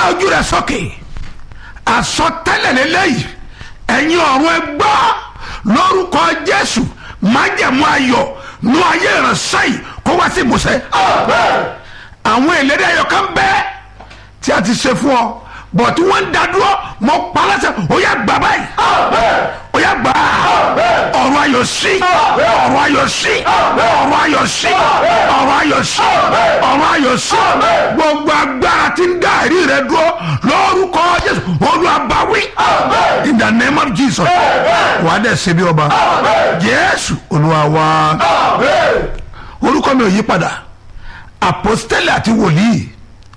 ojú rẹ sókè àsọtẹ́lẹ̀ lélẹ́yìí ẹ̀yin ọ̀run ẹ gbọ́ lórúkọ Jésù májẹ̀mú ayọ̀ nú ayé ìránṣẹ́ yìí kó wá sí ìmúṣẹ. àwọn ìlérí ayọ̀ kan bẹ́ẹ̀ tí a ti ṣe fún ọ bọ̀ tí wọ́n ń dá dúró mọ́ paláṣẹ ó yá gbà báyìí ó yá gbà ọ̀rọ̀ ayọ̀ sí ọ̀rọ̀ ayọ̀ sí ọ̀rọ̀ ayọ̀ sí ọ̀rọ̀ ayọ̀ sí ọ̀rọ̀ ayọ̀ sí gbogbo agbára tí ń dá ẹ̀rí rẹ dúró lórúkọ Jésù Olúwa bá wí in the name of Jesus wà á dẹ̀ ṣe bí ọba Jésù Olúwa wa orúkọ mi ò yí padà apostoli àti wòlíì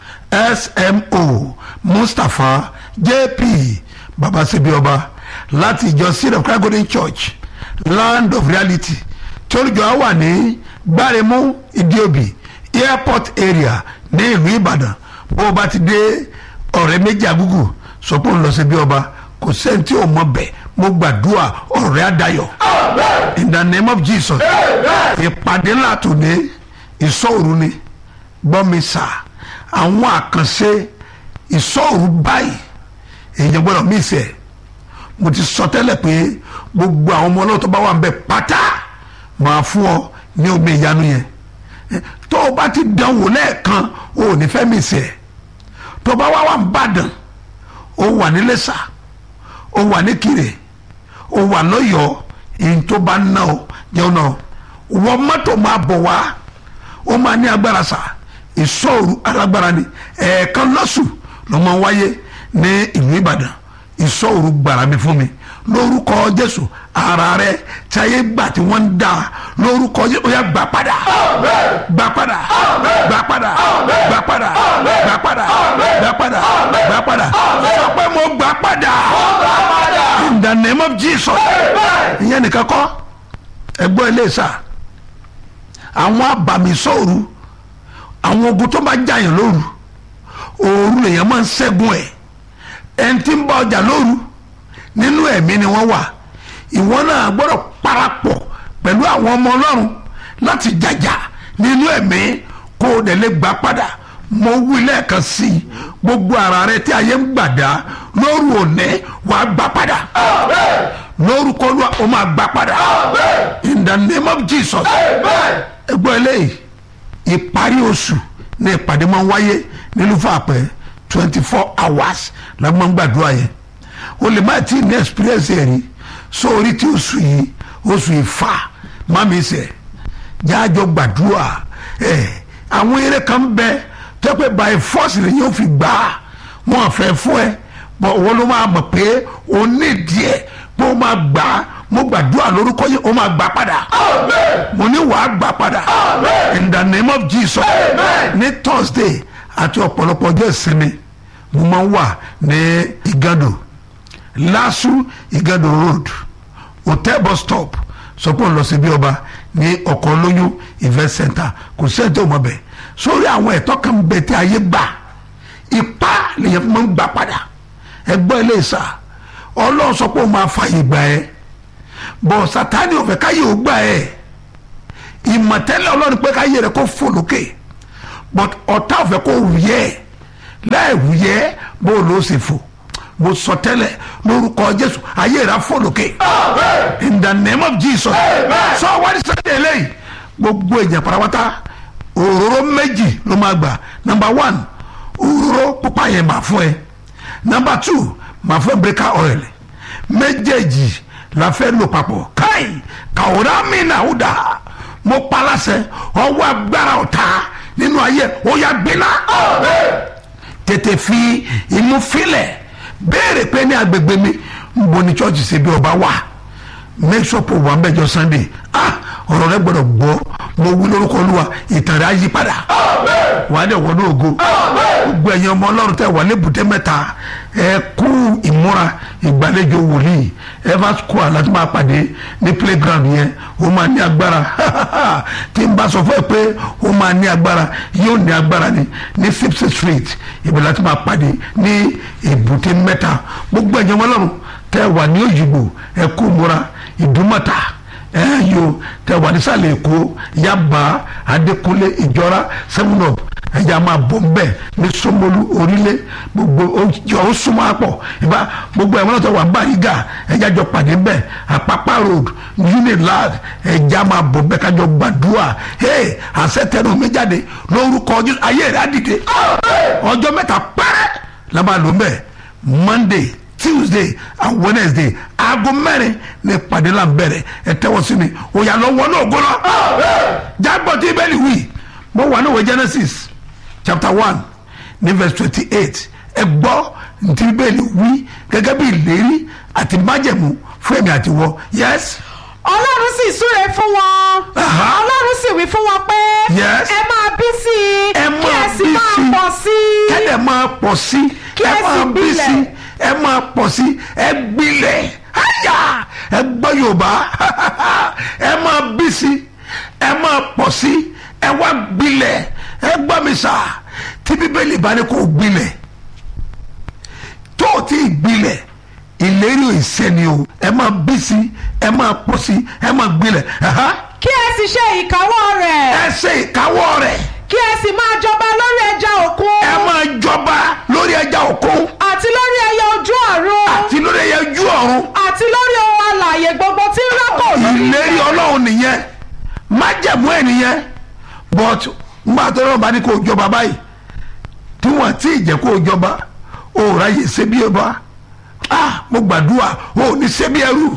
SMO Mustapha JP Babasebioba láti ìjọ Seed of Christ Golden Church Land of Reality tí olùjọ wà ní Gbáremú Ìdíòbí airport area ní ìlú Ìbàdàn bó o bá ti dé ọ̀rẹ́ méjì àgùgù sọ pé òun lọ sí bí ọba kò sẹ́ni tí ò mọ bẹ́ẹ̀ mo gbàdúrà ọ̀rẹ́ àdáyọ̀ in the name of Jesus ìpàdé ńlá tó ní ìsọ̀rù ni gbọ́mi sà àwọn àkànṣe ìsọ̀rù báyìí èèyàn gbọ́dọ̀ mí ìsẹ̀ mo ti sọ tẹ́lẹ̀ pé gbogbo àwọn ọmọ ọlọ́run tó bá wà ń bẹ pátá máa fún ọ ní omi ìyanu yẹn tó o bá ti dánwò lẹ́ẹ̀kan o ò ní fẹ́ mí ìsẹ̀ tó o bá wà ń bàdàn o wà ní Iléṣà o wà ní Kírè o wà lọ́yọ̀ọ́ èyí tó bá ná ọ jẹun náà wọ́n mọ́tò máa bọ̀ wá ó máa ní agbára sà ìsọ̀rù alágbára ni ẹ̀ẹ̀kan lọ́sù ló máa wáyé ní ìlú Ìbàdàn ìsọ̀rù gbàrà mi fún mi lórúkọ Jésù ara rẹ tí ayé gbà tí wọ́n ń dá lórúkọ Jésù ó yá gbà padà gbà padà gbà padà gbà padà gbà padà gbà padà gbà padà sọ pé mo gbà padà in the name of Jesus ìyẹn nìkan kọ́ ẹgbọ́n Iléṣà àwọn àbàmì sọ̀rù àwọn ogun tó bá jàyàn lóru òru lèyàn máa ń ṣẹ́gun ẹ̀ ẹni tí ń bá ọjà lóru nínú ẹ̀mí ni wọ́n wà ìwọ náà gbọ́dọ̀ parapọ̀ pẹ̀lú àwọn ọmọ Ọlọ́run láti jàjà nínú ẹ̀mí kó o dẹ̀ lè gbà padà mo wí lẹ́ẹ̀kan sí i gbogbo ara rẹ tí ayé ń gbàdá lóru òní wàá gbà padà lórúkọ Olúwa ó máa gbà padà in the name of Jesus ẹgbọ́n eléyìí ìparí oṣù ní ìpàdé máa ń wáyé nílùú Fàpẹ́ 24 hours la máa ń gbàdúrà yẹn o lè má tí ní experience yẹn rí sórí tí oṣù ìfà má mi sẹ jájọ gbàdúrà àwọn eré kan bẹ tó pé by force lè yóò fi gbà á wọn fẹ́ fún ẹ bọ wọn ló máa mọ̀ pé o ní díẹ̀ pé o máa gbà á mo gbàdúrà lórúkọ yìí o máa gbà padà mo ní wàá gbà padà in the name of Jesus ní Thursday àti ọ̀pọ̀lọpọ̀ ọjọ́ ìsinmi mo máa ń wà ní Igando Lásù Igando road hotel bus stop sọpọ̀ lọ sí bí ọba ní ọkọ̀ olóyún event center kò sí ẹ̀jẹ̀ ọmọ bẹ̀ sórí àwọn ẹ̀tọ́ kan bẹ tí ayé gbà ipá lèyàn fún mi ń gbà padà ẹgbẹ́ ilé ìsà Ọlọ́run sọ pé ó máa fààyè gbà ẹ́ bọ̀ Sátánì ò fẹ́ káyé ò gbà ẹ́ ìmọ̀tẹ́lẹ̀ Ọlọ́run pé káyé rẹ̀ kó fò lókè but ọ̀tá ò fẹ́ kó wúyẹ́ láì wúyẹ́ bó ló ṣe fò mo sọ tẹ́lẹ̀ lórúkọ Jésù ayé rẹ̀ fò lókè in the name of Jesus sọ wá ní sẹ́dẹ̀ lẹ́yìn gbogbo èèyàn parapata òróró méjì ló máa gbà number 1 òróró pupa yẹn máa fún ẹ number 2 máa fún ẹ breaker oil méjèèjì la fẹ́ lò papọ̀ káì kàwọ́dà mí náà ó dà mo paláṣẹ ọwọ́ agbára ọ̀tá nínú ayé ó yá gbiná tètè fi imú filẹ̀ béèrè pé ní agbègbè mi ń bo ní church ṣe bí ọba wà make sure pé wà mẹ́jọ Sunday ọ̀rọ̀ rẹ gbọ́dọ̀ gbọ́ mo wí lórúkọ Olúwa ìtàn rẹ á yí padà wà á dẹ̀ wọ́n ní ògo gbogbo ẹ̀yin ọmọ Ọlọ́run tẹ̀ wà lébùté mẹ́ta ẹ kú ìmúra ìgbàlejò wòlíì Evans Square láti máa pàdé ní playground yẹn ó máa ní agbára tí n bá sọ fún ẹ pé ó máa ní agbára yóò ní agbára ní 50th Street ìbí láti máa pàdé ní èbúté mẹ́ta gbogbo ẹ̀yin ọmọ Ọlọ́run tẹ̀ wà ní Òyìnbó ẹ kú ìmúra Ìdúmọ̀tà yo tẹ wà nísàlẹ̀ Èkó Yaba Adékúnlé Ìjọra 7 Up ẹja máa bọ̀ nbẹ̀ ní Ṣómólú orílẹ̀ gbogbo ó súnmọ́ àpọ̀ ìbá gbogbo ẹ̀wọ̀n náà tó wà Bàrígà ẹja jọ pàdé nbẹ̀ Àpápá road Unilag ẹja máa bọ̀ nbẹ̀ kájọ gbàdúrà àṣẹ tẹnu mi jáde lórúkọ ayé rẹ̀ á dìde ọjọ́ mẹ́ta pẹ́rẹ́ la máa lò nbẹ̀ Monday Tuesday and Wednesday aago mẹ́rin ní ìpàdé là ń bẹ̀rẹ̀ ẹ tẹ́wọ́ sí mi òyà lọ́wọ́ náà gbọ́dọ̀ jágbọ́ tí bẹ́ẹ̀ ni wí mo wà ní ìwé Genesis chapter 1 ní verse 28 ẹ gbọ́ ntí bẹ́ẹ̀ ni wí gẹ́gẹ́ bí ìlérí àti májẹ̀mú fún ẹ̀mí àti wọ yes. Ọlọ́run sì súre fún wọn Ọlọ́run sì wí fún wọn pé ẹ máa bí sí i kí ẹ sì máa pọ̀ sí i kẹ́lẹ̀ máa pọ̀ sí ẹ máa bí sí ẹ máa pọ̀ sí ẹ gbilẹ̀ ẹ gbọ́ Yorùbá ẹ máa bí sí ẹ máa pọ̀ sí ẹ wá gbilẹ̀ ẹ gbọ́ mi sà tí Bíbélì bá ní kó gbilẹ̀ tó o ti gbilẹ̀ ìlérí ìsẹ́ni o ẹ máa bí sí ẹ máa pọ̀ sí ẹ máa gbilẹ̀. kí ẹ sì ṣe ìkáwọ́ rẹ̀. ẹ ṣe ìkáwọ́ rẹ̀. kí ẹ sì máa jọba lórí ẹja òkun. ẹ máa jọba lórí ẹja òkun. àti lórí ẹyẹ ojú ọ̀run. àti lórí ẹyẹ ojú ọ̀run. àti lórí ohun alààyè gbogbo tí ń rákò lórí. ìlérí Ọlọ́run nìyẹn májẹ̀mú ẹ̀ nìyẹn but ngbà tó lọ́wọ́ bá ní kó o jọba báyìí tí wọ́n ti jẹ́ kó o jọba o ò ráyè ṣe bí ọba mo gbàdúrà o ò ní ṣe bí ẹrú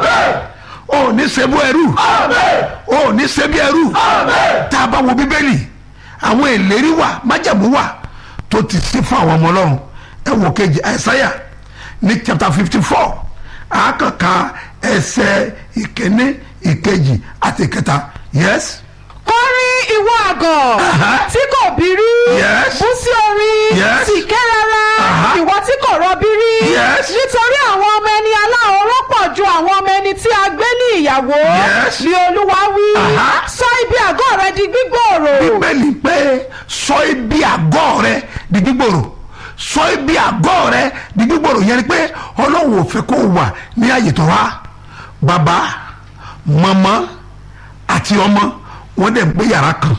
o ò ní ṣe bí ẹrú o ò ní ṣe bí ẹrú tá a bá wo Bíbélì àwọn ìlérí wà májẹ̀mú wà tó ti ṣe fún àwọn ọmọ Ọlọ́run ẹ wò kejì Àìsáyà ní chapter 54 àákànká ẹsẹ̀ ìkíní ìkejì àti ìkẹta yes. Kọrin ìwọ àgọ̀ tí kò bírí bú sí orin sì ké rárá ìwọ tí kò rọbírí nítorí àwọn ọmọ ẹni aláhóró pọ̀ ju àwọn ọmọ ẹni tí a gbé ní ìyàwó ni Olúwa wí sọ ibi àgọ́ rẹ di gbígbòòrò. Bíbélì pé sọ ibi àgọ́ rẹ di gbígbòòrò sọ ibi àgọ́ rẹ di gbígbòòrò yẹn ni pé Ọlọ́run ò fẹ́ kó wà ní àyè tó wá bàbá màmá àti ọmọ wọ́n dẹ̀ gbé yàrá kan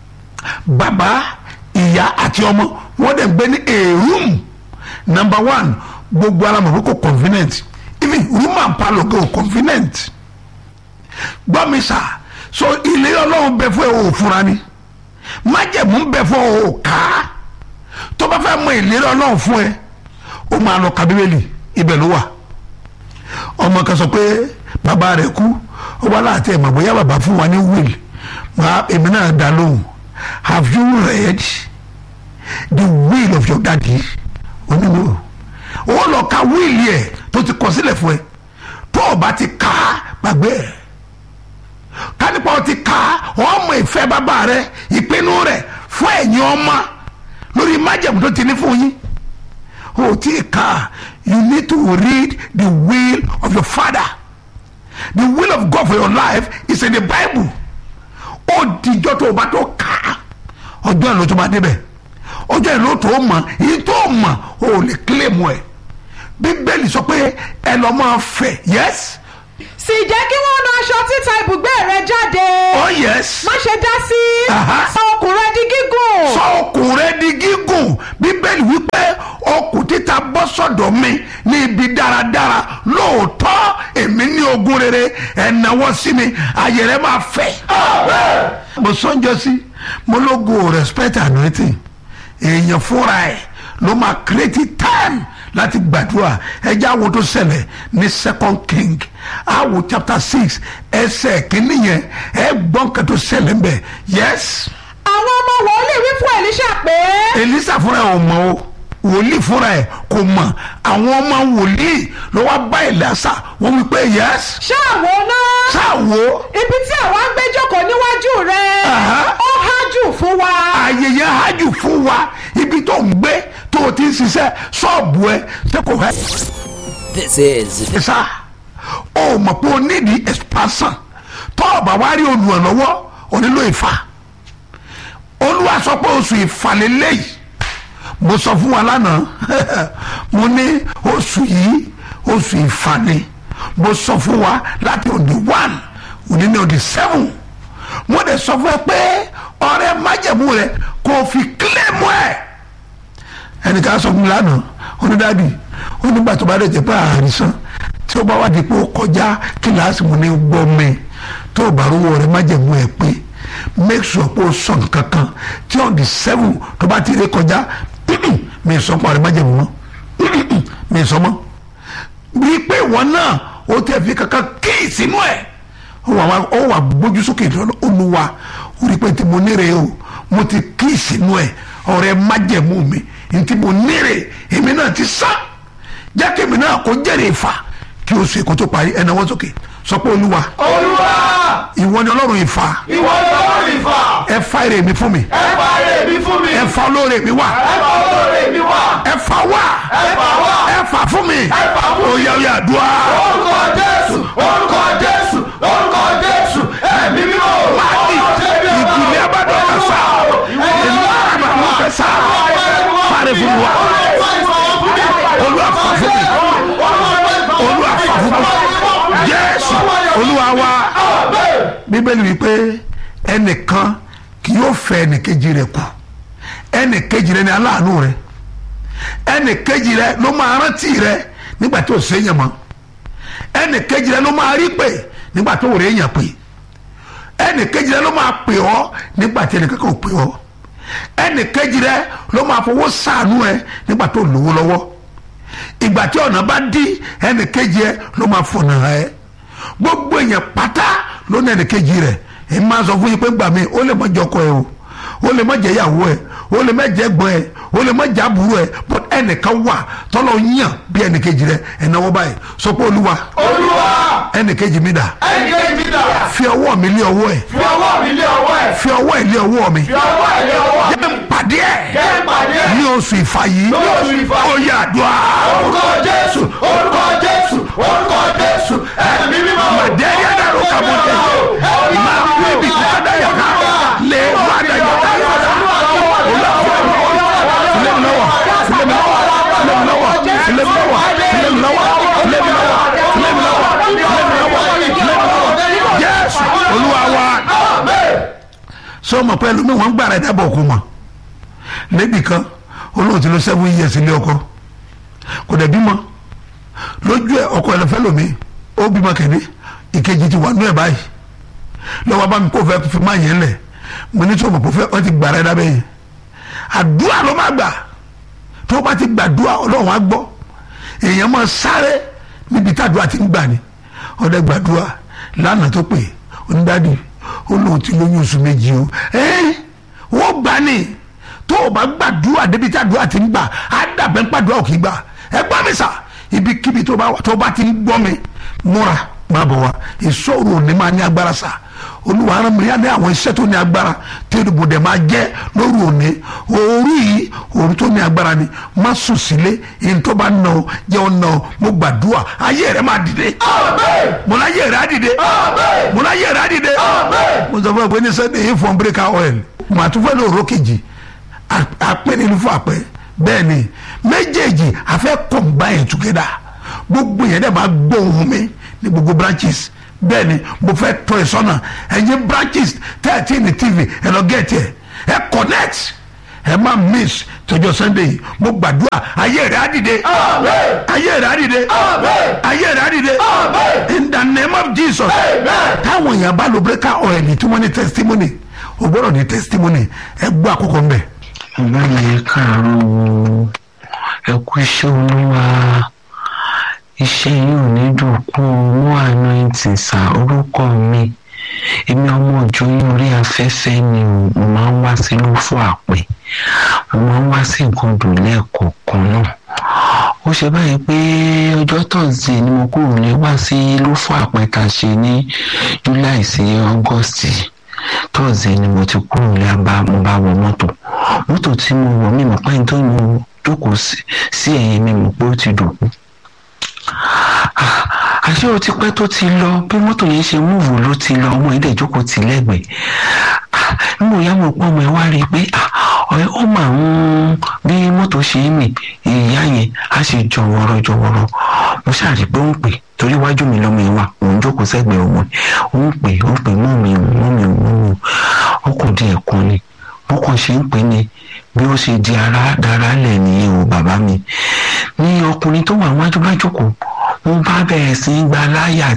bàbá ìyá àti ọmọ wọ́n dẹ̀ gbé ní a room number 1 gbogbo ara mọ̀ pé kò convenient even room and parlour kò convenient gbọ́ mi sà so ilé Ọlọ́run bẹ fún ẹ o fúnra ni májẹ̀mú bẹ fún ọ o kà á tó bá fẹ́ mọ ìlérí Ọlọ́run fún ẹ ó máa lọ ka Bíbélì ibẹ̀ ló wà ọmọ kan sọ pé bàbá rẹ̀ kú ó wá láti ẹ̀ mọ̀ bóyá bàbá fún wa ní will èmi náà dá lóhùn have you read the will of your daddy onímọ̀ ó lọ ka will yẹ tó ti kọ sílẹ̀ fún ẹ tó o bá ti kà á gbàgbé ẹ kánípa o ti kà á ọmọ ìfẹ́ bàbá rẹ ìpinnu rẹ fún ẹ̀yin ọmọ lórí májẹ̀mú tó ti ní fún yín o ti kà á you need to read the will of your father. The will of God for your life is in the Bible. Ó dijọ́ tó o bá tó kà á ọjọ́ ìlú tó bá débẹ̀ ọjọ́ ìlú tó mọ̀ èyí tó mọ̀ ó lè kílèmù ẹ̀ Bíbélì sọ pé ẹ lọ́ máa fẹ̀ yes. sì jẹ́ kí wọ́n na aṣọ títa ibùgbé rẹ jáde. Oh yes. má ṣe dá sí. sọ okùn rẹ di gígùn. sọ okùn rẹ di gígùn Bíbélì wípé okùn títa bọ́ sọ́dọ̀ mi ní ibi dáradára lóòótọ́ èmi ní ogún rere ẹ̀náwó sí mi ayé rẹ máa fẹ̀. mo sọ́njọ́ sí mo lógo respect anointing èèyàn fúnra ẹ̀ ló máa create time láti gbàdúrà ẹjẹ àwọn tó ṣẹlẹ̀ ní 2 King àwọn chapter 6 ẹsẹ̀ kìíní yẹn ẹ gbọ́n kan tó ṣẹlẹ̀ ń bẹ̀ yes. àwọn ọmọ wòlíì wí fún Èlíṣà pé. Èlíṣà fúnra ẹ̀ ò mọ̀ o wòlíì fúnra ẹ̀ kò mọ̀ àwọn ọmọ wòlíì ló wá bá Èlíṣà wọ́n wí pé yes. ṣáàwó náà. ṣáàwó. ibi tí àwa ń gbé jókòó níwájú rẹ̀ ó hájù fún wa. ayẹyẹ hájù fún wa ibi tó ń gbé tó o ti ń ṣiṣẹ́ ṣọ́ọ̀bù ẹ ṣe kò fẹ́. This is. ṣá o mọ̀ pé o nídìí expansion tó o bá wá rí olùrànlọ́wọ́ o nílò ìfà Olúwa sọ pé oṣù ìfàlélẹ́yìí mo sọ fún wa lánàá mo ní oṣù yìí oṣù ìfàní mo sọ fún wa láti òní 1 òní ní òní 7 mo dẹ̀ sọ fún ẹ pé ọrẹ májẹ̀mú rẹ kò kò fi kílẹ̀mù ẹ̀. ẹnìkan sọ fún mi lánàá onídàádì onígbà tó bá dẹ̀ jẹ́ pé àrísàn tí ó bá wà dípò kọjá kíláàsì mo ní gbọ́ mi tó o bá rówó rẹ má jẹ̀mú ẹ̀ pé make sure pé o sọ nǹkan kan tí on the 7 tó bá ti rí kọjá mi sọ pé ọ̀rẹ́ má jẹ̀mú mọ́ mi sọ mọ́ bí pé ìwọ náà ó tẹ̀ fi kankan kí sínú ẹ̀ ó wà gbójú sókè Olúwa ó rí pé tí mo nírè o mo ti kí sínú ẹ̀ ọ̀rẹ́ má jẹ̀mú mi ntí mo nírè èmi náà ti sá jẹ́ kí èmi náà kó jẹ́rìí ìfà kí o ṣe kó tó parí ẹ̀nà wọ́n sókè sọ pé Olúwa ìwọ ni Ọlọ́run ìfà ẹ fa èrè mi fún mi ẹ fa olóore mi wá ẹ fa wá ẹ fa fún mi oyè oyè àdúrà orúkọ Jésù ẹ̀mí mímọ́ ìdílé abádọ́ kásá ìlú àbàmọ́ kásá fàrẹ̀ fún wa Olúwa fà fún mi Olúwa fà fún mi Jésù Olúwa wa. Bíbélì wípé ẹnìkan kì yóò fẹ́ ẹnìkejì rẹ̀ kù ẹnìkejì rẹ̀ ni aláàánú rẹ̀ ẹnìkejì rẹ̀ ló máa rántí rẹ̀ nígbà tó ṣe èèyàn mọ́ ẹnìkejì rẹ̀ ló máa rí pè nígbà tó rẹ̀ èèyàn pè ẹnìkejì rẹ̀ ló máa pè ọ́ nígbà tí ẹnìkan kò pè ọ́ ẹnìkejì rẹ̀ ló máa fowó ṣàánú ẹ nígbà tó lówó lọ́wọ́ ìgbà tí ọ̀nà bá dí ẹnìkejì ẹ ló máa fọ̀nà ẹ gbogbo èèyàn pátá ló ní ẹnìkejì rẹ̀ èmi máa sọ fún yín pé gbà mí ó lè má jọkọ ẹ o ó lè má jẹ ìyàwó ẹ ó lè má jẹ ẹ̀gbọ́n ẹ ó lè má jẹ àbúrò ẹ but ẹnìkan wà tọ́lọ̀ yàn bí ẹnìkejì rẹ̀ ẹ̀náwó báyìí sọ pé Olúwa ẹnìkejì mi dà fi ọwọ́ mi lé ọwọ́ ẹ fi ọwọ́ ẹ lé ọwọ́ mi jẹ́ n pàdé ẹ̀ ní oṣù ìfà yìí ó yá àdúrà orúkọ Jésù ẹ̀mí mímọ́ màdẹ́rẹ́ dàrú kàmọ́tẹ́ máa ń bí kúkádà yà ká lè wá dàgbà Jésù Olúwa wa. sọ ma pẹ̀lú mi wọ́n gbàrà ẹ̀dá bọ̀ kú mọ̀ lẹ́bì kan olóòtú ló 7 years ilé ọkọ kò dẹ̀ bímọ lójú ẹ̀ ọkọ ẹ̀lẹ́fẹ́ lomi ó bímọ kẹ́ni ìkejì ti wà nú ẹ̀ báyìí lọ́wọ́ bá mi kó fẹ́ fi máa yẹn lẹ̀ mo ní sọ̀rọ̀ kó fẹ́ wọ́n ti gbàrà ẹ̀dá bẹ́yẹn àdúrà ló má gbà tó bá ti gbàdúrà Ọlọ́run á gbọ́ èèyàn máa sáré níbi tàdúrà ti ń gbà ní ọdẹ gbàdúrà lánàá tó pè onídàádì ó lóun ti lóyún oṣù 2 o wọ́n gbà ní tó o bá gbàdúrà débi tàdúrà ti ń gbà á dàbẹ́ ń pàdúrà òkè gbà ẹ gbọ́ mi sà ibikíbi tó bá ti ń gbọ́ mi múra máa bọ̀ wá ìṣòro òní máa ní agbára sà Olúwa rán mi ní àwọn iṣẹ́ tó ní agbára tí olùbòdè máa jẹ́ lóru òní òru yìí òru tó ní agbára ni má sùn sílé ìyẹn tó bá nà ó jẹ́ ọ̀nà ó mo gbàdúrà ayé rẹ̀ máa dìde mo láyé rẹ̀ á dìde mo láyé rẹ̀ á dìde mo sọ fún ẹ pé ní Sunday yìí fún breaker oil mà tún fẹ́ lóòrò kejì àpẹ́ nínú fún àpẹ́ bẹ́ẹ̀ ni méjèèjì àfẹ́ combine together gbogbo yẹn dẹ̀ máa gbóhùn mi ní gbogbo branches bẹ́ẹ̀ ni mo fẹ́ tọ́ ẹ sọ́nà ẹ̀yin branches 13 ní TV ẹ lọ gẹ̀ẹ́tì ẹ connect ẹ má miss tọjọ́ Sunday yìí mo gbàdúrà ayé rẹ̀ á dìde ayé rẹ̀ á dìde ayé rẹ̀ á dìde in the name of Jesus táwọn èèyàn bá lo breaker oil tí wọ́n ní testimony o gbọ́dọ̀ ní testimony ẹ gbọ́ àkókò ń bẹ̀. ọba mi káàárọ̀ o ẹ kú iṣẹ́ Olúwa iṣẹ́ yìí ò ní dùn kú mú anointing sá orúkọ mi èmi ọmọ ọjọ́ yìí orí afẹ́fẹ́ ni mo máa ń wá sí Lófò Àpẹ́ mo máa ń wá sí nǹkan dùn lẹ́ẹ̀kọ̀ọ̀kan náà ó ṣe báyìí pé ọjọ́ Thursday ni mo kúrò lé wá sí Lófò Àpẹ́ tá a ṣe ní July sí August Thursday ni mo ti kúrò lé mo bá wọ mọ́tò tí mo wọ̀ mí mọ̀ pé n tó mo jókòó sí ẹ̀yìn mi mọ̀ pé ó ti dòkú àṣé o ti pẹ́ tó ti lọ bí mọ́tò yẹn ṣe múùvù ló ti lọ ọmọ ilé ìjókòó ti lẹ́gbẹ̀ẹ́ nínú ìyá mo pọ́n ọmọ ẹ wá rí i pé ó máa ń bí mọ́tò ṣe ń mì ìyá yẹn á ṣe jọ̀wọ́rọ̀ mo ṣàrí pé ó ń pè torí iwájú mi lọ́mọ ẹ wà òun jókòó sẹ́gbẹ̀ẹ́ ọmọ ẹ ó ń pè mọ́ mi ó kùn díẹ̀ kan ni bó kàn ṣe ń pè ní bí ó ṣe di ara dára lẹ̀ nìyẹn o bàbá mi. Ní ọkùnrin tó wà wájú bá jókòó, wọ́n bá bẹ̀rẹ̀ sí í gba láyà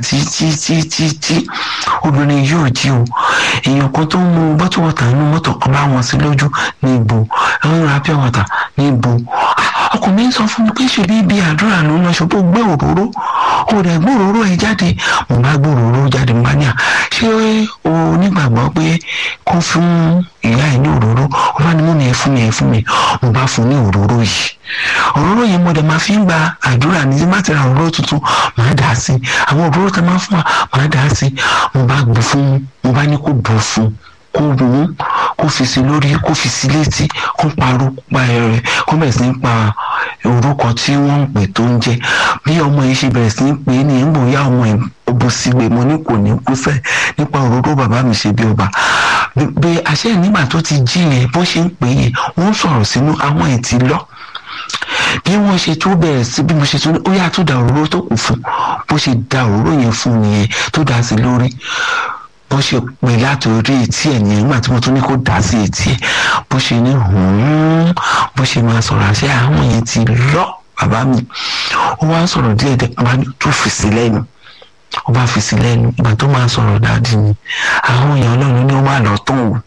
tí obìnrin yóò jí o. Èèyàn kan tó ń mu bọ́tù wọ̀tà nínú mọ́tò kan bá wọn sí lójú ní ibo, ẹ̀rọ ra pure water ní ibo. Ọkọ mi ń sọ fún mi pé ṣe bí ibi àdúrà ló ń lọ ṣe bó gbé òróró, ó rẹ̀ gbé òróró ẹ̀ jáde. Mo bá gbé òróró jáde, mo bá ní à, ṣé o nígbàgbọ́ pé kó fún ìyá ẹ̀ ní òróró? Ó bá ní mú mi ẹ̀ fún mi. Mo bá fún ní òróró yìí. Òróró yẹn mo dẹ̀ máa fi ń gba àdúrà ní tí má ti ra òróró tuntun màá dà á sí. Àwọn òróró tẹ máa fún wa màá dà á sí. Mo bá gbé fún, mo bá ní kó bù fún, kó mú, kó fi sí lórí, kó fi sí létí, kó pa ẹ̀rẹ̀, kó bẹ̀rẹ̀ sí ń pa orúkọ tí wọ́n ń pè tó ń jẹ́. Bí ọmọ yìí ṣe bẹ̀rẹ̀ sí ń pè é ní ìgbòyà ọmọ ẹ̀ bó sì gbé, mo ní kò ní kú fẹ́ nípa òróró bàbá mi ṣe bí ọba. Bí àṣẹ nígbà tó ti jí yẹn bó ṣe ń pè é yẹn, wọ́n sọ̀rọ̀ sínú àwọn ẹ̀ ti lọ. Bí wọ́n ṣe tó bẹ̀rẹ̀ sí, bí mo ṣe tó ní ó yà tó da òróró tó kù fún, bó ṣe da òróró yẹn fún nìyẹn tó dà sí lórí. Bó ṣe pè láti orí etí ẹ̀ nìyẹn, nígbà tí mo tún ní kó dà sí etí ẹ̀, bó ṣe ní bó ṣe máa sọ̀rọ̀ àṣẹ àwọn yẹn ti lọ bàbá mi. Ó wá sọ̀rọ̀ díẹ̀ tó fi sí lẹ́nu, ó bá fi sí lẹ́nu. Ìgbà tó máa sọ̀rọ̀ dáadé ni àwọn èèyàn Ọlọ́run ní ó wà lọ́tọ̀ o.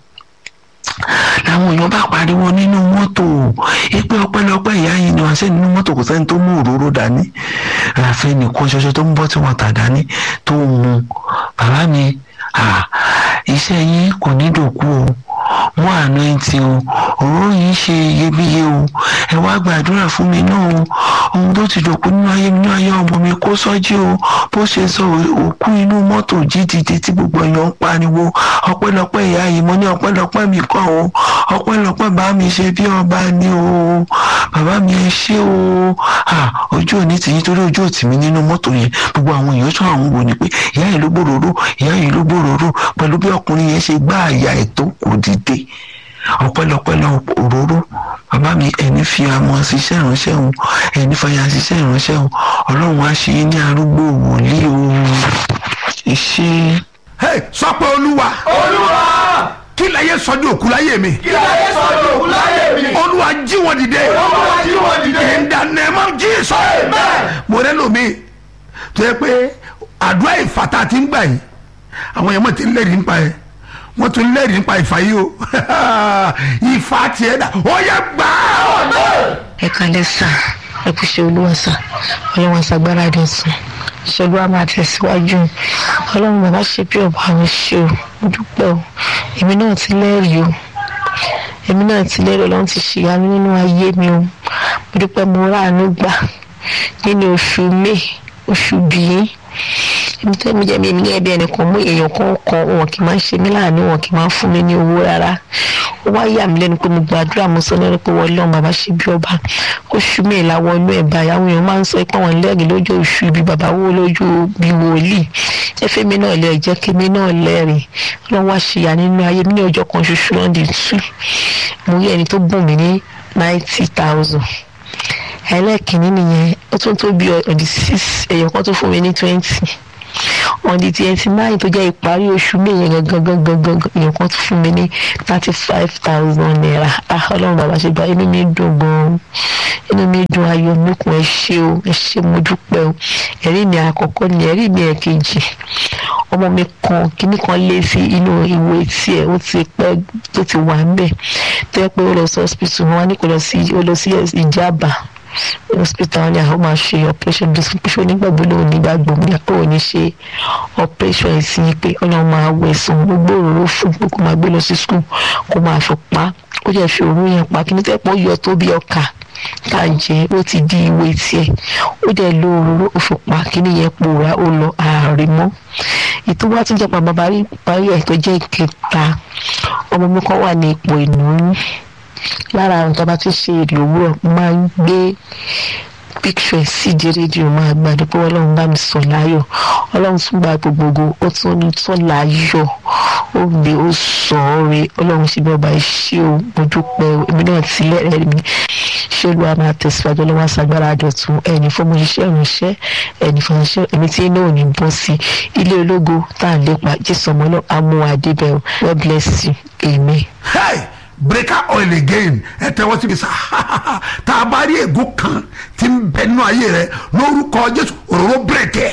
Làwọn èèyàn bá pariwo nínú mọ́tò pé ọpẹ́lọpẹ́ ìyá yìí ni wọ́n ṣe nínú mọ́tò, kò sẹ́ni tó mú òróró dání. Ràfẹ́ nìkan ṣoṣo tó ń bọ́ tí wọ́n tà dání tó ń mu. Bàbá mi, iṣẹ́ yín kò ní dòkú o, mú àná ẹ̀ tí o, òróró yìí ṣe iyebíye o, ẹ wá gbàdúrà fún mi náà o. Ohun tó ti dòkú nínú ayé ọmọ mi kó sọ́jí o. Bó ṣe sọ òkú inú mọ́tò jí dìde tí gbogbo èèyàn ń pariwo ọpẹ́lọpẹ́ ìyá yìí. Mo ní ọpẹ́lọpẹ́ mi kọ́ o, ọpẹ́lọpẹ́ bá mi ṣe bí ọba ni o. Bàbá mi ẹ ṣé o. Ojú òní tì yín torí ojú òtì mi nínú mọ́tò yẹn. Gbogbo àwọn èèyàn sọ àwọn wò ni pé ìyá yìí ló gbòòrò, ìyá yìí ló gbòòrò, pẹ̀lú bí ọkùnrin yẹn ṣe gbá àyà ẹ̀ tó kò dìde. Ọpẹ́lọpẹ́ òróró. Bàbá mi, ẹni fi àmọ́ ṣiṣẹ́ ìránṣẹ́ òun, ẹni fàyà ṣiṣẹ́ ìránṣẹ́ òun. Ọlọ́run á ṣe ní arúgbó wòlíì o. Ìṣe. Sọ pé Olúwa, kí láyé sọjú òkú láyé mi. Olúwa jí wọn dìde. In the name of Jesus. Mo rẹ́ lómi tó yẹ pé àdúrà ìfàtà ti ń gbà yìí, àwọn èèyàn mọ̀ ti ń lẹ́rìí nípa ẹ̀, wọ́n tún lẹ́rìí nípa ìfà yìí o. Ìfà tiẹ̀ dà ó yẹ gbà á. Ẹ kálẹ́ sà, ẹ kú ṣe Olúwa sà, Ọlọ́run ṣàgbára dé sùn, ṣọlú àmà tẹ̀síwájú. Ọlọ́run bàbá ṣe bí ọba mi ṣe o, mo dúpẹ́ o. Èmi náà ti lẹ́rìí o, Ọlọ́run ti ṣìyanu nínú ayé mi o. Mo dúpẹ́ mo ráàánú gbà nínú oṣù May, oṣù bíi. Èmi tẹ́ mi jẹ́ mi ní ẹbí ẹnìkan mú èèyàn kan wọn kì í máa ń ṣe mí láàánú, wọn kì í máa ń fún mi ní owó rárá. Ó wá yà mí lẹ́nu pé mo gbàdúrà, mo sọ lẹ́nu pé wọ́n lọ́run bàbá ṣe bí ọba. Oṣù May la wọnú ẹ̀ báyìí, àwọn èèyàn máa ń sọ pé wọ́n lẹ́rìí lójú oṣù ibi bàbá wo lójú bí wòlíì. Ẹ fẹ́ mi náà lẹ́rìí, jẹ́ kí mi náà lẹ́rìí. Ọlọ́run wá ṣìyà nínú ayé mi ní ọjọ́ kan ṣoṣo lọ́ndì 2. Mo rí ẹni tó bùn mí ní 90,000. Ẹlẹ́kìnní nìyẹn, ó tún tó bí on the 6, èèyàn kan tó fún mi ní 20. On the 29 tó jẹ́ ìparí oṣù May yẹn gangan èèyàn kan tó fún mi ní 35,000 naira. Ọlọ́run bàbá ṣe bá inú mi dùn gan-an, inú mi dùn, ayọ̀ mi kún. Ẹ ṣé o, ẹ ṣé, mo dúpẹ́ o. Ẹ̀rí mi àkọ́kọ́ ni, ẹ̀rí mi ẹ̀kejì. Ọmọ mi kan kíní kan lé sí inú ìwé tiẹ̀, ó ti pẹ́ tó ti wà ń bẹ̀, tó yẹ pé ó lọ sí hospital, wọn wá ní kó lọ sí Ìjàbá hospital ni àwọn máa ṣe operation discipline onígbàgbọ́ ló nígbàgbọ́ mi àpò òní ṣe operation ìsìn pé Ọlọ́run máa wẹ̀sùn gbogbo òróró fún pé kó máa gbé lọ sí school kó máa fi pa, ó jẹ́ fi òróró yẹn pa kí ní tẹ́pọ̀ yọ tó bí ọkà ká jẹ́, ó ti di ìwé tiẹ̀, ó dẹ̀ lo òróró ó fi pa kí ní yẹn pòórá, ó lọ ààrẹ mọ́. Ètò wa tún jẹ́ pa bàbá rí parí ẹ̀ tó jẹ́ ìkẹta. Ọmọ mi kan wà ní ipò ìnáwó. Lára àwọn tó bá ti ṣe èlò òwúrọ̀ máa ń gbé picture sídi rédíò, máa gbàdé pé Ọlọ́run bá mi sọ láyọ̀, Ọlọ́run tún gba gbogbogbò, ó tún sọ láyọ̀, ó gbé ó sọ ọ́rẹ́. Ọlọ́run ṣe bí ọba iṣẹ́ o, mo dúpẹ́ o. Èmi náà ti lẹ́rẹ̀ẹ́ mi, ṣé Olúwa máa tẹ̀síwájú, Ọlọ́run aṣàgbára àjọ̀tún ẹni fún mo ṣiṣẹ́ ìránṣẹ́, ẹni fún iṣẹ́ èmi tí iná ò ní bọ́ sí ilé ológo tá à ń lépa. Jésù ọmọ náà amú adébẹ̀ o. God bless you, amen. breaker oil again ẹ tẹ́wọ́ síbi sá tá a bá rí ègún kan tí ń bẹ nínú ayé rẹ lórúkọ Jésù òróró bírèkì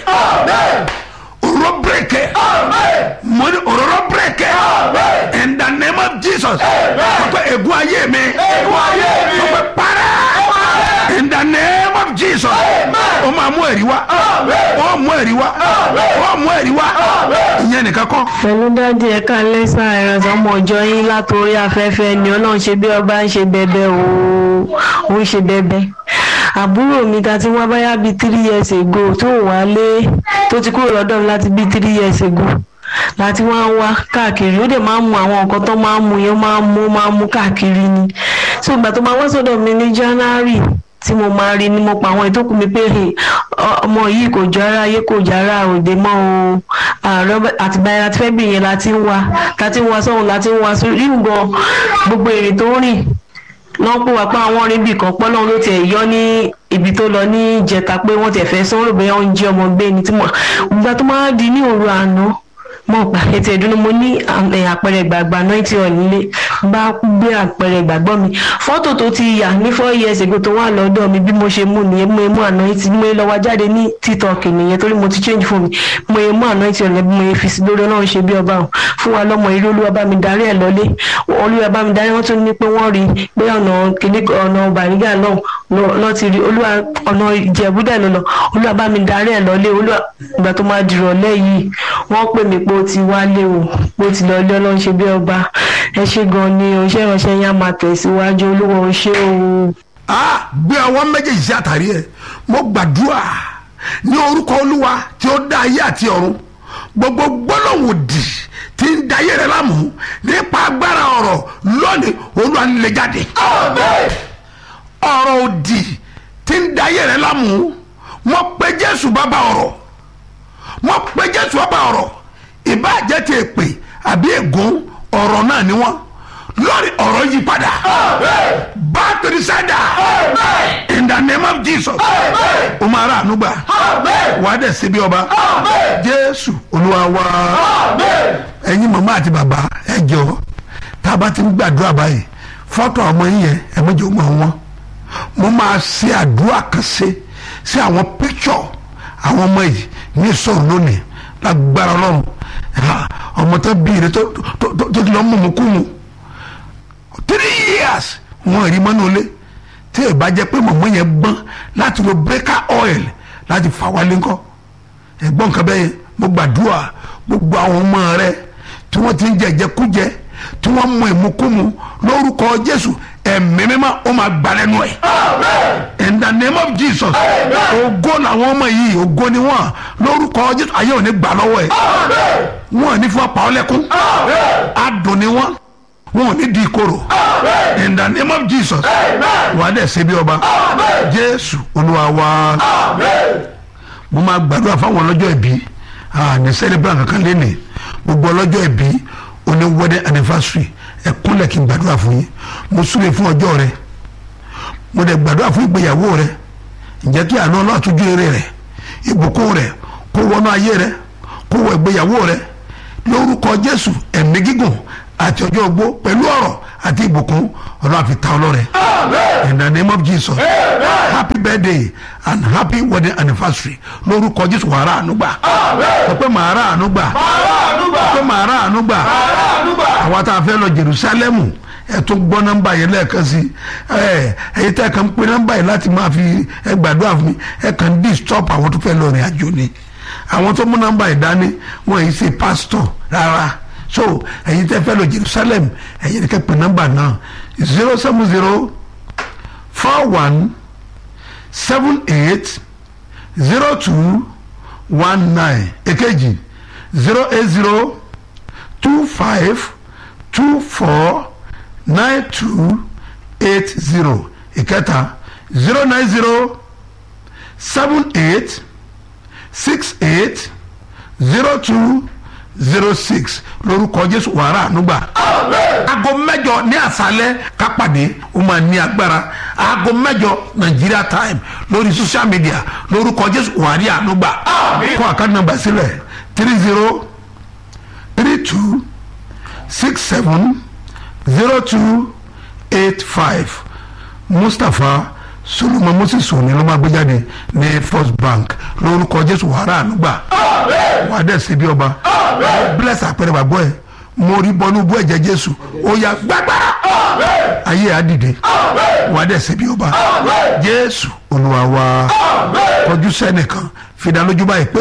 òróró bírèkì mo ní òróró bírèkì in the name of Jesus ọpẹ ègún ayé mi ọpẹ parẹ́ in the name of Jesus o máa mú ẹ̀rí wá o mú ẹ̀rí wá o mú ẹ̀rí wá ìyẹn nìkan kọ́. pẹ̀lú dáàdi ẹ̀ka lẹ́sà ìrànṣẹ́ ọmọ ọjọ́ yín látòrí afẹ́fẹ́ ni Ọlọ́run ṣe bí ọba ń ṣe bẹ́bẹ́ ó ń ṣe bẹ́bẹ́. àbúrò mi ta ti wá báyà bíi 3 years ago tó wálé tó ti kúrò lọ́dọ̀ mi láti bíi 3 years ago láti wá káàkiri ó dẹ̀ máa ń mu àwọn nǹkan tó máa ń mu yẹn máa ń mú káàkiri ni. so ìgbà tó máa wá sọ́dọ̀ mi ní January tí mo máa rí ni mo pa àwọn ìtókù mi pé ọmọ yìí kò jọ ara ayé kò jọ ara òde mọ́ o àtìgbà yẹn láti fẹ́ bí yẹn láti ń wá sọ́hun láti ń wá sórí nǹkan gbogbo èrè tó rìn lọ́n pò wá pé àwọn orin bì kan pọ́ lọ́hun ló tiẹ̀ yọ ní ibi tó lọ ní ìjẹta pé wọ́n tiẹ̀ fẹ́ sọ́rọ̀ bẹ́ẹ̀ wọ́n ń jí ọmọ gbé ni tí mo gbà tó máa di ní òru àná mo gbà ètò ìdúró mo ní àpẹẹrẹ ìgbàgbọ́ náà tí ò nílé bá gbé àpẹẹrẹ ìgbàgbọ́ mi fọ́tò tó ti yà ní 4 years ago tó wà lọ́dọ̀ mi bí mo ṣe mú nìyẹn mo mú àná tí mo lọ wá jáde ní TikTok nìyẹn torí mo ti change phone mi mo mú àná tí ọ̀rẹ́ bí mo fi sí lórí Ọlọ́run ṣe bí ọba fún wa lọ́mọ eré Olúwa bá mi darí ẹ̀ lọ́lé Olúwa bá mi darí wọ́n tún ní pé wọ́n rí pé ọ̀nà Bàrígà lọ́ ti rí Olúwa ọ̀nà Ìjẹ̀bú-Dẹ̀ lọ Olúwa bá mi darí ẹ̀ lọ́lé Olúwa ìgbà tó máa dìrọ̀lẹ́ yìí wọ́n pè mí pé ó ti wálé o ó ti lọ ilé Ọlọ́run ṣe bí ọba ẹ ṣé gan ni o ṣe ìránṣẹ́ yẹn á máa tẹ̀síwájú Olúwa o ṣé o. gbé ọwọ́ méjèèjì sí àtàrí ẹ mo gbàdúrà ní orúkọ Olúwa tí ó dá ayé àti ọ̀run gbogbo gbólóhùn òdì tí ń da ayé rẹ láàmú nípa agbára ọ̀rọ̀ lónìí Olúwa lè jáde. ọ̀rọ̀ òdì tí ń da ayé rẹ láàmú mo pe Jésù bàbá ọ̀rọ̀ mo pe Jésù bàbá ọ̀rọ̀ ìbáàjẹ́ ti èpè àbí ègún ọ̀rọ̀ náà ni wọ́n lórí ọ̀rọ̀ yí padà back to the sender in the name of Jesus o máa rà ànúgbà wà á dẹ̀ síbi ọba Jésù Olúwa wa ẹ̀yin màmá àti bàbá ẹ jọ̀ọ́ tá a bá ti ń gbàdúrà báyìí fọ́tò ọmọ yín yẹn ẹ méjì ó mọ̀ wọ́n mo máa ṣe àdúrà kan sí àwọn picture àwọn ọmọ yìí ní sọ̀rọ̀ lónìí lágbára Ọlọ́run ọmọ tó bí ire tó ti lọ mú mu kú mu 3 years wọn rí mọ́nú ilé tí ì bá jẹ́ pé mọ̀mọ́ yẹn gbọ́n láti lo breaker oil láti fà wálé ńkọ́ ẹ̀gbọ́n nǹkan bẹ́ẹ̀ mo gbàdúrà gbogbo àwọn ọmọ rẹ tí wọ́n ti ń jẹ ìjẹkújẹ tí wọ́n mú ìmukúmu lórúkọ Jésù ẹ̀mí mímọ́ ó máa gbà lẹ́nu ẹ̀ in the name of Jesus ògo làwọn ọmọ yìí ògo ni wọ́n lórúkọ Jésù ayé ò ní gbà lọ́wọ́ ẹ̀ wọ́n ò ní fún apá ọlẹ́kùn adùn ni wọ́n ò ní di ìkorò in the name of Jesus wà á dẹ̀ ṣe bí ọba Jésù Olúwa wa mo máa gbàdúrà fáwọn ọlọ́jọ́ ìbí ní celebrate kankan lẹ́nìí gbogbo ọlọ́jọ́ ìbí oní wedding anniversary ẹ kúnlẹ̀ kí n gbàdúrà fún yín mo súre fún ọjọ́ rẹ mo dẹ̀ gbàdúrà fún ìgbéyàwó rẹ ǹjẹ́ kí àná Ọlọ́run tójú eré rẹ ìbùkún rẹ kó wọnú ayé rẹ kó wọ ìgbéyàwó rẹ lórúkọ Jésù ẹ̀mí gígùn àti ọjọ́ ogbó pẹ̀lú ọ̀rọ̀ àti ìbùkún Ọlọ́run fi ta ọlọ́rẹ in the name of Jesus happy birthday and happy wedding anniversary lórúkọ Jésù wàrà ànúgbà pé màá rà ànúgbà pé màá rà ànúgbà àwọn tá a fẹ́ lọ Jerusalem ẹ tún gbọ́ nọ́mbà yẹn lẹ́ẹ̀kan sí ẹ̀yin tẹ́ kàn ń pe nọ́mbà yẹn láti máa fi gbàdúrà fún mi ẹ kàn ń disturb àwọn tó fẹ́ lọ rìn àjò ni àwọn tó mú nọ́mbà yẹn dání wọ́n yìí ṣe pásítọ̀ rárá so ẹ̀yin tẹ́ fẹ́ lọ Jerusalem ẹ̀yin kẹ́ pe nọ́mbà náà 070 41 78 02 19 èkejì 080 25 24 9280 ìkẹta 090 78 68 02 06 lórúkọ Jésù wàrà ànúgbà. aago 8 ní àṣálẹ́ kápàdé ó máa ní agbára aago 8 Nigeria time lórí social media lórúkọ Jésù wàrà ànúgbà. kó àkáǹtì nọ́mbà sílẹ̀ 30 32 67 0285 Mustapha Solomon Moses òní ló máa gbé jáde ní First Bank lórúkọ Jésù wàrà ànúgbà wà á dẹ̀ sí bí ọba bless àpẹẹrẹ bàbá ẹ mo rí bọ́nú bú ẹ̀jẹ̀ Jésù ó yá gbàgbára ayé àdìde wà á dẹ̀ sí bí ọba Jésù Olúwa wa kọjú sẹ́nìkan fìdá lójú báyìí pé